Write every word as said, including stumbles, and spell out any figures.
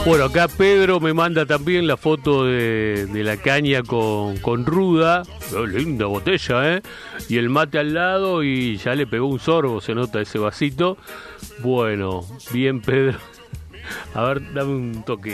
Bueno, acá Pedro me manda también la foto de, de la caña con, con ruda. Oh, linda botella, ¿eh? Y el mate al lado y ya le pegó un sorbo, se nota ese vasito. Bueno, bien Pedro. A ver, dame un toque.